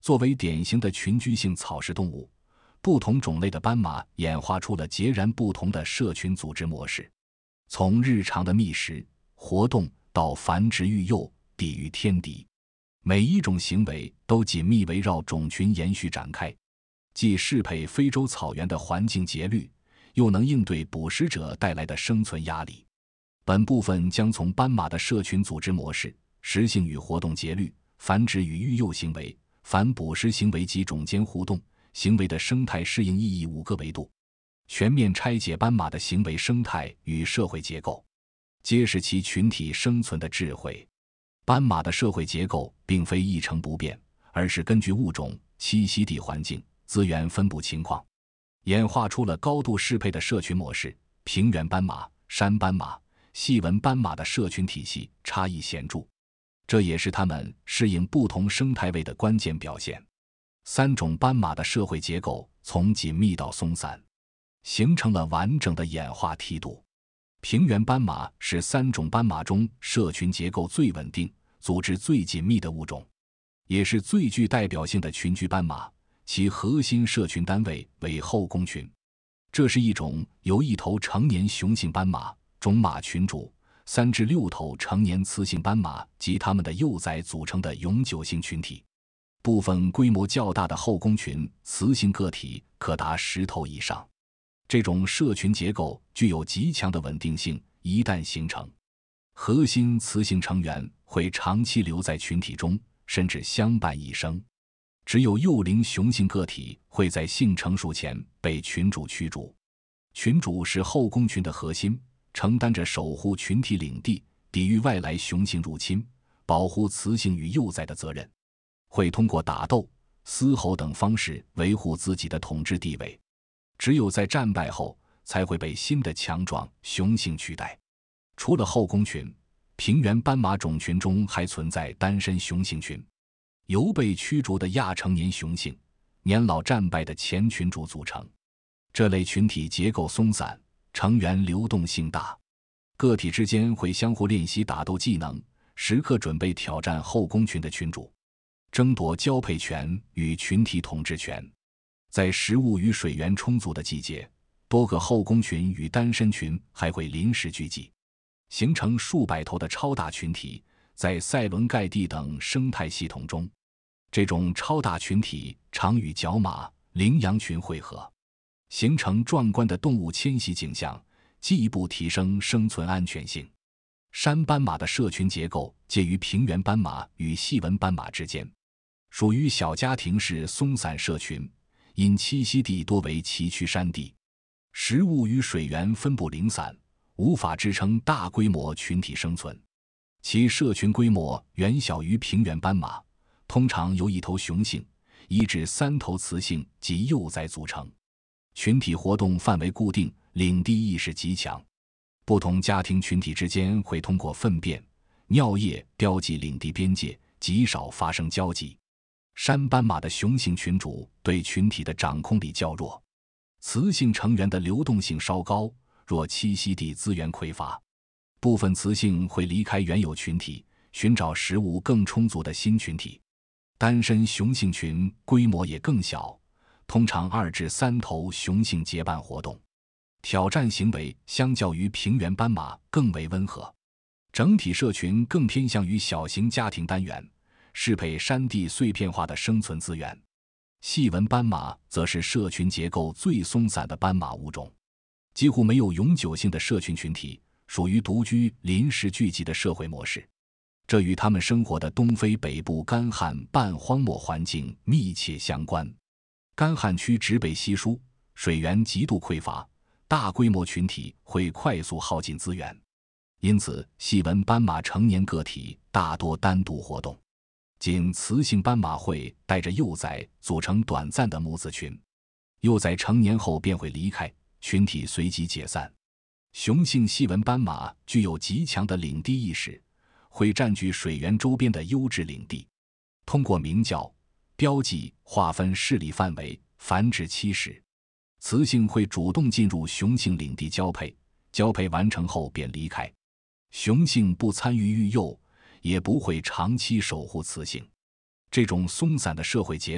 作为典型的群居性草食动物，不同种类的斑马演化出了截然不同的社群组织模式。从日常的觅食、活动到繁殖育幼、抵御天敌，每一种行为都紧密围绕种群延续展开，既适配非洲草原的环境节律，又能应对捕食者带来的生存压力。本部分将从斑马的社群组织模式、食性与活动节律、繁殖与育幼行为、反捕食行为及种间互动行为的生态适应意义5个维度，全面拆解斑马的行为生态与社会结构，揭示其群体生存的智慧。斑马的社会结构并非一成不变，而是根据物种、栖息地环境、资源分布情况，演化出了高度适配的社群模式。平原斑马、山斑马、细纹斑马的社群体系差异显著，这也是它们适应不同生态位的关键表现。3种斑马的社会结构从紧密到松散，形成了完整的演化梯度。平原斑马是3种斑马中社群结构最稳定、组织最紧密的物种，也是最具代表性的群居斑马，其核心社群单位为后宫群。这是一种由1头成年雄性斑马、种马群主、3至6头成年雌性斑马及它们的幼崽组成的永久性群体。部分规模较大的后宫群雌性个体可达10头以上。这种社群结构具有极强的稳定性，一旦形成，核心雌性成员会长期留在群体中，甚至相伴一生。只有幼龄雄性个体会在性成熟前被群主驱逐。群主是后宫群的核心，承担着守护群体领地、抵御外来雄性入侵、保护雌性与幼崽的责任，会通过打斗、嘶吼等方式维护自己的统治地位。只有在战败后，才会被新的强壮雄性取代。除了后宫群，平原斑马种群中还存在单身雄性群，由被驱逐的亚成年雄性、年老战败的前群主组成。这类群体结构松散，成员流动性大，个体之间会相互练习打斗技能，时刻准备挑战后宫群的群主，争夺交配权与群体统治权。在食物与水源充足的季节，多个后宫群与单身群还会临时聚集，形成数百头的超大群体。在塞伦盖蒂等生态系统中，这种超大群体常与角马、羚羊群汇合，形成壮观的动物迁徙景象，进一步提升生存安全性。山斑马的社群结构介于平原斑马与细纹斑马之间，属于小家庭式松散社群，因栖息地多为崎岖山地，食物与水源分布零散，无法支撑大规模群体生存。其社群规模远小于平原斑马，通常由1头雄性、1至3头雌性及幼崽组成。群体活动范围固定，领地意识极强。不同家庭群体之间会通过粪便、尿液标记领地边界，极少发生交集。山斑马的雄性群主对群体的掌控力较弱，雌性成员的流动性稍高，若栖息地资源匮乏，部分雌性会离开原有群体，寻找食物更充足的新群体。单身雄性群规模也更小，通常2至3头雄性结伴活动，挑战行为相较于平原斑马更为温和。整体社群更偏向于小型家庭单元，适配山地碎片化的生存资源。细纹斑马则是社群结构最松散的斑马物种，几乎没有永久性的社群群体，属于独居临时聚集的社会模式。这与它们生活的东非北部干旱半荒漠环境密切相关。干旱区植被稀疏，水源极度匮乏，大规模群体会快速耗尽资源，因此细纹斑马成年个体大多单独活动，仅雌性斑马会带着幼崽组成短暂的母子群，幼崽成年后便会离开，群体随即解散。雄性细纹斑马具有极强的领地意识，会占据水源周边的优质领地，通过鸣叫、标记划分势力范围，繁殖期时，雌性会主动进入雄性领地交配，交配完成后便离开。雄性不参与育幼，也不会长期守护雌性。这种松散的社会结构